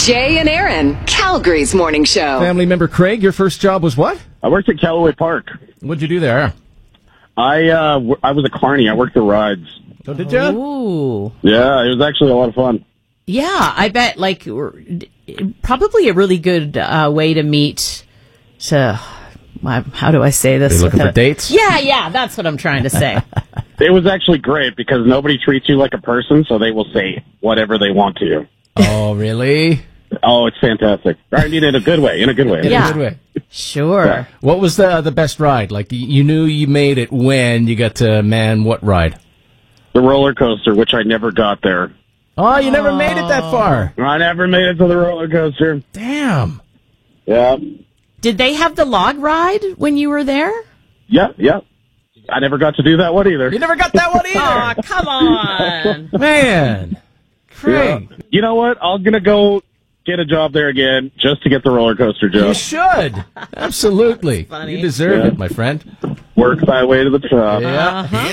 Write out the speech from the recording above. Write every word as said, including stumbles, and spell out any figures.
Jay and Aaron, Calgary's morning show. Family member Craig, your first job was what? I worked at Callaway Park. What'd you do there? I uh, w- I was a carny. I worked the rides. Oh, did you? Ooh. Yeah, it was actually a lot of fun. Yeah, I bet, like, probably a really good uh, way to meet, to, how do I say this? Are you looking for without- dates? Yeah, yeah, that's what I'm trying to say. It was actually great because nobody treats you like a person, so they will say whatever they want to you. Oh, really? Oh, it's fantastic. I mean, in a good way. In a good way. In Yeah. a good way. Sure. Yeah. What was the the best ride? Like, you knew you made it when you got to, man, what ride? The roller coaster, which I never got there. Oh, you never made it that far. I never made it to the roller coaster. Damn. Yeah. Did they have the log ride when you were there? Yeah, yeah. I never got to do that one either. You never got that one either. Aw, come on. Man. Craig. Yeah. You know what? I'm going to go get a job there again just to get the roller coaster job. You should. Absolutely. funny. You deserve Yeah. it, my friend. Work my way to the top. Yeah. Uh-huh.